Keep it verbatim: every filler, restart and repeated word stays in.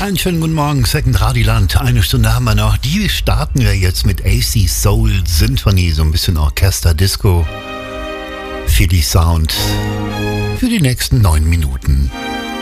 Einen schönen guten Morgen, Second Radiland. Eine Stunde haben wir noch. Die starten wir jetzt mit A C Soul Symphony, so ein bisschen Orchester-Disco. Philly Sound für die nächsten neun Minuten.